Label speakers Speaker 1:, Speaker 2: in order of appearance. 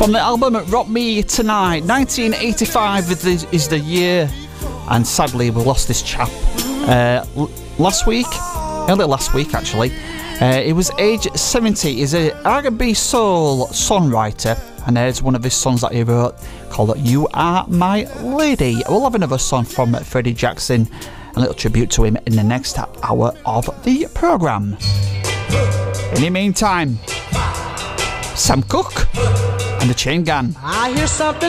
Speaker 1: From the album Rock Me Tonight, 1985 is the year, and sadly we lost this chap early last week actually. He was age 70. He's an R&B soul songwriter, and there's one of his songs that he wrote called You Are My Lady. We'll have another song from Freddie Jackson, a little tribute to him in the next hour of the programme. In the meantime, Sam Cooke and the Chain Gang.
Speaker 2: I hear something